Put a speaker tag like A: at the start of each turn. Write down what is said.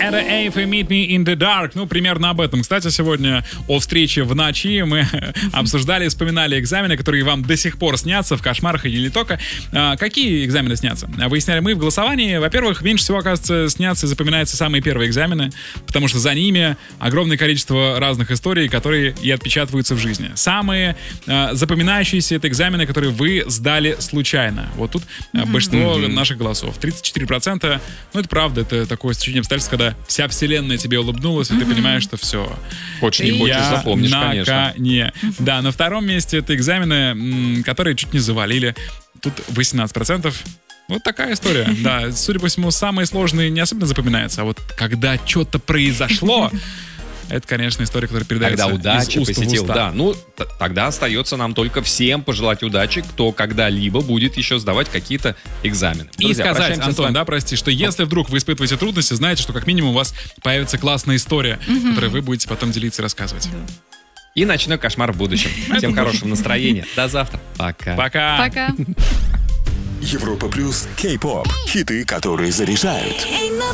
A: Это Эйв и Meet Me in the Dark. Ну, примерно об этом. Кстати, сегодня о встрече в ночи мы обсуждали и вспоминали экзамены, которые вам до сих пор снятся в кошмарах или не только. Какие экзамены снятся? Выясняли мы в голосовании. Во-первых, меньше всего, оказывается, снятся и запоминаются самые первые экзамены, потому что за ними огромное количество разных историй, которые и отпечатываются в жизни. Самые запоминающиеся — это экзамены, которые вы сдали случайно. Вот тут большинство наших голосов. 34%. Ну, это правда, это такое стечение обстоятельств, когда вся вселенная тебе улыбнулась, и ты понимаешь, что все.
B: Хочешь не хочешь, запомнишь, конечно.
A: Да, на втором месте это экзамены, которые чуть не завалили. Тут 18%. Вот такая история. Да, судя по всему, самые сложные не особенно запоминаются, а вот когда что-то произошло, это, конечно, история, которая передается
B: когда удача
A: из уст в
B: посетила,
A: уста.
B: да. Ну, тогда остается нам только всем пожелать удачи, кто когда-либо будет еще сдавать какие-то экзамены.
A: И
B: Друзья,
A: сказать, Антон, да, прости, что если вдруг вы испытываете трудности, знаете, что как минимум у вас появится классная история, которой вы будете потом делиться и рассказывать.
B: И ночной кошмар в будущем. Всем хорошего настроения. До завтра. Пока.
A: Пока.
C: Европа плюс Кей-поп. Хиты, которые заряжают.
D: Ain't no